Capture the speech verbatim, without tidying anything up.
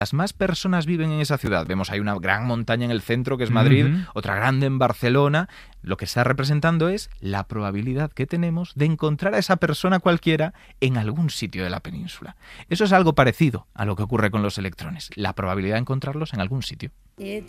más personas viven en esa ciudad. Vemos, hay una gran montaña en el centro que es Madrid, uh-huh. otra grande en Barcelona. Lo que está representando es la probabilidad que tenemos de encontrar a esa persona cualquiera en algún sitio de la península. Eso es algo parecido a lo que ocurre con los electrones, la probabilidad de encontrarlos en algún sitio. It's